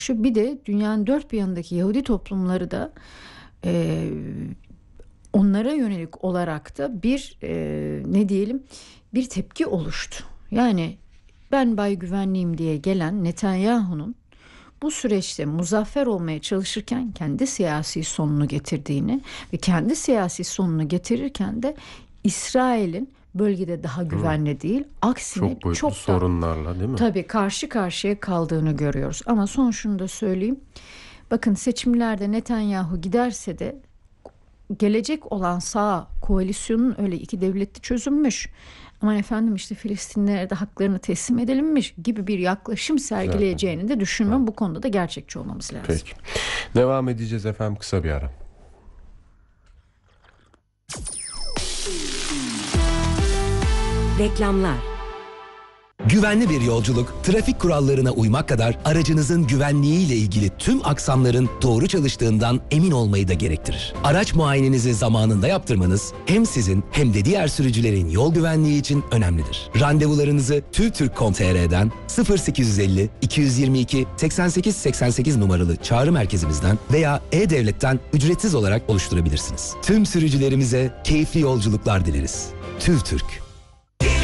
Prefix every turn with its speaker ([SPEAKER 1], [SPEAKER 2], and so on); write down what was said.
[SPEAKER 1] bir de dünyanın dört bir yanındaki Yahudi toplumları da onlara yönelik olarak da bir ne diyelim, bir tepki oluştu. Yani ben bay güvenliğim diye gelen Netanyahu'nun bu süreçte muzaffer olmaya çalışırken kendi siyasi sonunu getirdiğini ve kendi siyasi sonunu getirirken de İsrail'in bölgede daha güvenli değil, aksine
[SPEAKER 2] Çok boyutlu sorunlarla, değil mi?
[SPEAKER 1] Tabii karşı karşıya kaldığını görüyoruz. Ama son şunu da söyleyeyim. Bakın, seçimlerde Netanyahu giderse de gelecek olan sağ koalisyonun öyle iki devletli çözülmüş, aman efendim işte Filistinlilere de haklarını teslim edelimmiş gibi bir yaklaşım sergileyeceğini de düşünmem. Bu konuda da gerçekçi olmamız lazım.
[SPEAKER 2] Peki. Devam edeceğiz efendim, kısa bir ara.
[SPEAKER 3] Reklamlar.
[SPEAKER 4] Güvenli bir yolculuk, trafik kurallarına uymak kadar aracınızın güvenliğiyle ilgili tüm aksamların doğru çalıştığından emin olmayı da gerektirir. Araç muayenenizi zamanında yaptırmanız hem sizin hem de diğer sürücülerin yol güvenliği için önemlidir. Randevularınızı TÜVTÜRK.com.tr'den 0850 222 88 88 numaralı çağrı merkezimizden veya E-Devlet'ten ücretsiz olarak oluşturabilirsiniz. Tüm sürücülerimize keyifli yolculuklar dileriz. TÜVTÜRK.